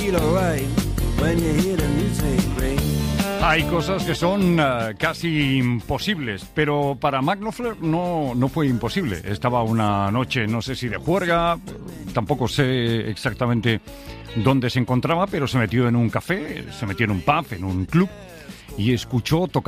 feel alright when you hear the music ring. Hay cosas que son casi imposibles, pero para Mark Knopfler no fue imposible. Estaba una noche, no sé si de juerga, tampoco sé exactamente dónde se encontraba, pero se metió en un café, se metió en un pub, en un club, y escuchó tocar